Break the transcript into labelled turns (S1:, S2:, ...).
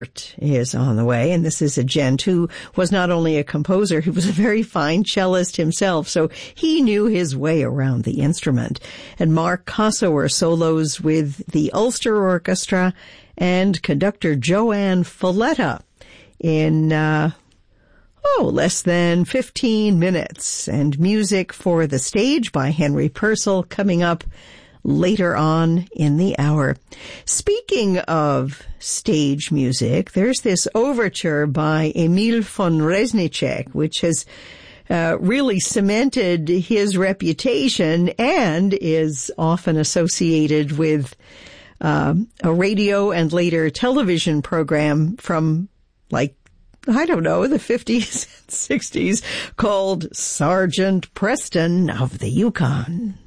S1: is on the way, and this is a gent who was not only a composer, he was a very fine cellist himself, so he knew his way around the instrument. And Mark Kossower solos with the Ulster Orchestra and conductor Joanne Folletta in less than 15 minutes. And music for the stage by Henry Purcell coming up later on in the hour. Speaking of stage music, there's this overture by Emil von Reznicek, which has really cemented his reputation and is often associated with a radio and later television program from, the 50s and 60s called Sergeant Preston of the Yukon.